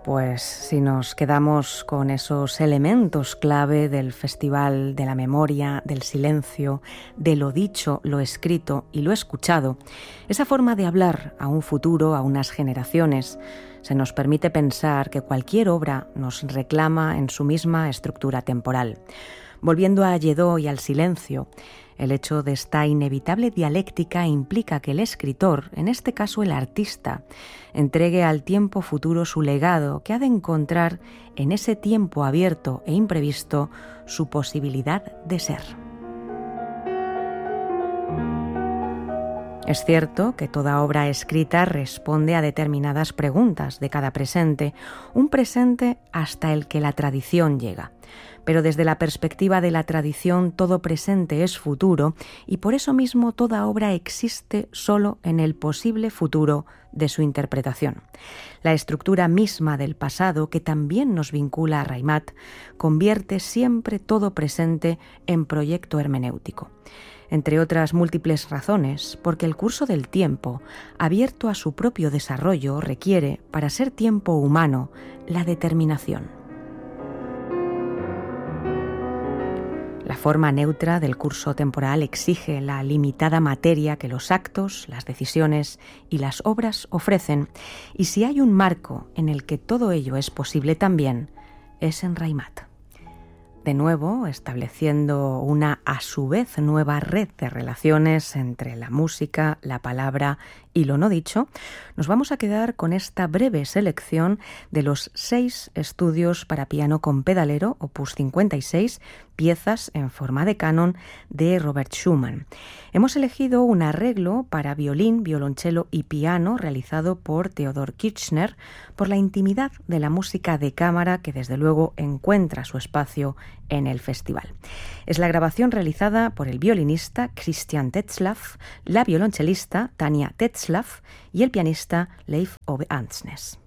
Pues si nos quedamos con esos elementos clave del Festival de la Memoria, del Silencio, de lo dicho, lo escrito y lo escuchado, esa forma de hablar a un futuro, a unas generaciones, se nos permite pensar que cualquier obra nos reclama en su misma estructura temporal. Volviendo a Lledó y al silencio, el hecho de esta inevitable dialéctica implica que el escritor, en este caso el artista, entregue al tiempo futuro su legado que ha de encontrar en ese tiempo abierto e imprevisto su posibilidad de ser. Es cierto que toda obra escrita responde a determinadas preguntas de cada presente, un presente hasta el que la tradición llega. Pero desde la perspectiva de la tradición todo presente es futuro y por eso mismo toda obra existe solo en el posible futuro de su interpretación. La estructura misma del pasado, que también nos vincula a Raimat, convierte siempre todo presente en proyecto hermenéutico. Entre otras múltiples razones, porque el curso del tiempo, abierto a su propio desarrollo, requiere, para ser tiempo humano, la determinación. La forma neutra del curso temporal exige la limitada materia que los actos, las decisiones y las obras ofrecen, y si hay un marco en el que todo ello es posible también, es en Raimat. De nuevo, estableciendo una a su vez nueva red de relaciones entre la música, la palabra y lo no dicho, nos vamos a quedar con esta breve selección de los 6 estudios para piano con pedalero, opus 56, piezas en forma de canon de Robert Schumann. Hemos elegido un arreglo para violín, violonchelo y piano realizado por Theodor Kirchner por la intimidad de la música de cámara que desde luego encuentra su espacio en el festival. Es la grabación realizada por el violinista Christian Tetzlaff, la violonchelista Tanja Tetzlaff y el pianista Leif Ove Andsnes.